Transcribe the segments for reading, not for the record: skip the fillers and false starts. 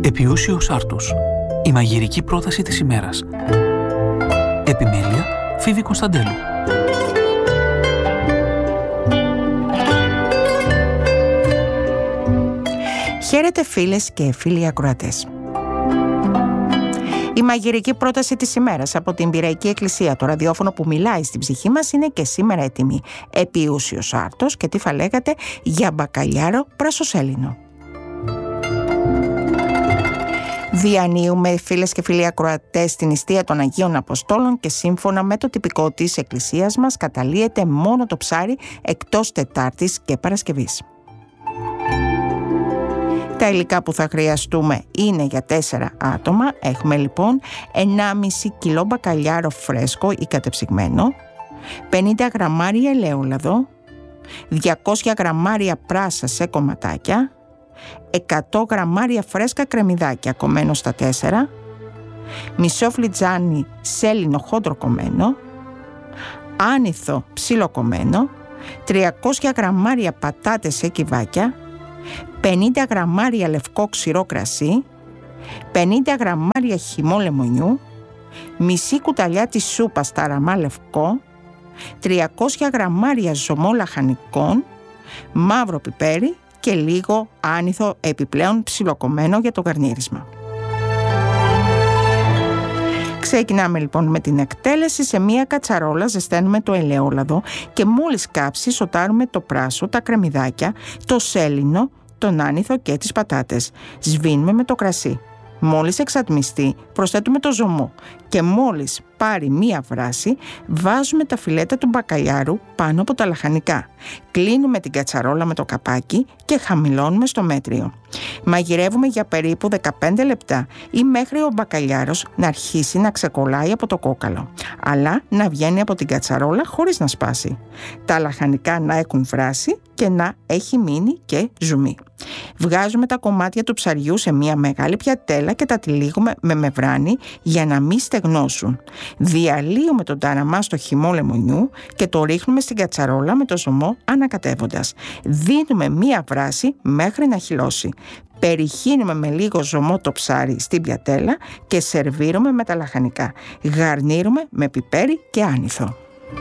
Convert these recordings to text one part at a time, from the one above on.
Επιούσιος άρτους. Η μαγειρική πρόταση της ημέρας. Επιμέλεια Φίβη Κωνσταντέλου. Χαίρετε φίλες και φίλοι ακροατές. Η μαγειρική πρόταση της ημέρας από την Πειραϊκή Εκκλησία, το ραδιόφωνο που μιλάει στην ψυχή μας, είναι και σήμερα έτοιμη. Επιούσιος άρτος και τι θα λέγατε για μπακαλιάρο πρασοσέλινο. Διανύουμε φίλες και φίλοι ακροατές την νηστεία των Αγίων Αποστόλων και σύμφωνα με το τυπικό της Εκκλησίας μας καταλύεται μόνο το ψάρι εκτός Τετάρτης και Παρασκευής. Τα υλικά που θα χρειαστούμε είναι για 4 άτομα. Έχουμε λοιπόν 1,5 κιλό μπακαλιάρο φρέσκο ή κατεψυγμένο, 50 γραμμάρια ελαιόλαδο, 200 γραμμάρια πράσα σε κομματάκια, 100 γραμμάρια φρέσκα κρεμμυδάκια κομμένο στα 4, μισό φλιτζάνι σέλινο χόντρο κομμένο, άνηθο ψιλοκομμένο, 300 γραμμάρια πατάτες σε κυβάκια, 50 γραμμάρια λευκό ξηρό κρασί, 50 γραμμάρια χυμό λεμονιού, μισή κουταλιά της σούπας ταραμά λευκό, 300 γραμμάρια ζωμό λαχανικών, μαύρο πιπέρι και λίγο άνηθο επιπλέον ψιλοκομμένο για το γαρνίρισμα. Ξεκινάμε λοιπόν με την εκτέλεση. Σε μία κατσαρόλα ζεσταίνουμε το ελαιόλαδο και μόλις κάψει σοτάρουμε το πράσο, τα κρεμμυδάκια, το σέλινο, τον άνηθο και τις πατάτες. Σβήνουμε με το κρασί. Μόλις εξατμιστεί προσθέτουμε το ζωμό και μόλις πάρει μία βράση βάζουμε τα φιλέτα του μπακαλιάρου πάνω από τα λαχανικά. Κλείνουμε την κατσαρόλα με το καπάκι και χαμηλώνουμε στο μέτριο. Μαγειρεύουμε για περίπου 15 λεπτά ή μέχρι ο μπακαλιάρος να αρχίσει να ξεκολλάει από το κόκαλο, αλλά να βγαίνει από την κατσαρόλα χωρίς να σπάσει. Τα λαχανικά να έχουν βράσει και να έχει μείνει και ζουμί. Βγάζουμε τα κομμάτια του ψαριού σε μια μεγάλη πιατέλα και τα τυλίγουμε με μεμβράνη για να μην στεγνώσουν. Διαλύουμε τον ταραμά στο χυμό λεμονιού και το ρίχνουμε στην κατσαρόλα με το ζωμό ανακατεύοντας. Δίνουμε μία βράση μέχρι να χυλώσει. Περιχύνουμε με λίγο ζωμό το ψάρι στην πιατέλα και σερβίρουμε με τα λαχανικά. Γαρνίρουμε με πιπέρι και άνηθο.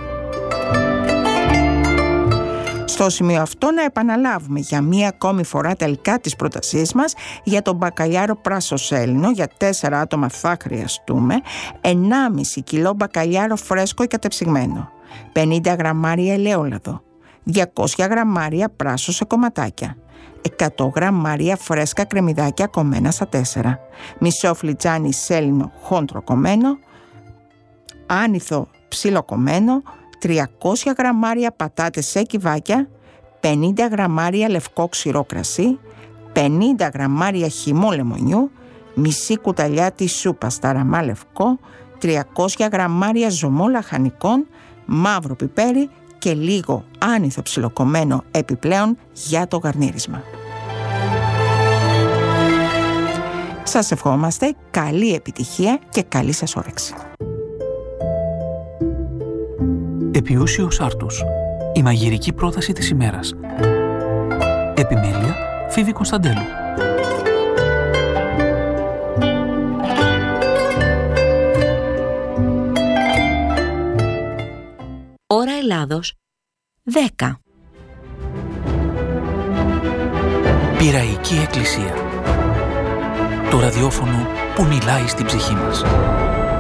Στο σημείο αυτό να επαναλάβουμε για μία ακόμη φορά τα υλικά της πρότασής μας. Για τον μπακαλιάρο πρασοσέλινο για 4 άτομα θα χρειαστούμε 1,5 κιλό μπακαλιάρο φρέσκο ή κατεψυγμένο, 50 γραμμάρια ελαιόλαδο, 200 γραμμάρια πράσο σε κομματάκια, 100 γραμμάρια φρέσκα κρεμμυδάκια κομμένα στα 4, μισό φλιτζάνι σέλινο χόντρο κομμένο, άνηθο ψιλοκομμένο, 300 γραμμάρια πατάτες σε κυβάκια, 50 γραμμάρια λευκό ξηρό κρασί, 50 γραμμάρια χυμό λεμονιού, μισή κουταλιά της σούπας ταραμά λευκό, 300 γραμμάρια ζωμό λαχανικών, μαύρο πιπέρι και λίγο άνηθο ψιλοκομμένο επιπλέον για το γαρνίρισμα. Σας ευχόμαστε καλή επιτυχία και καλή σας όρεξη. Επιούσιος άρτους. Η μαγειρική πρόταση της ημέρας. Επιμέλεια Φίβη Κωνσταντέλου. Ώρα Ελλάδος 10. Πειραϊκή Εκκλησία. Το ραδιόφωνο που μιλάει στην ψυχή μας.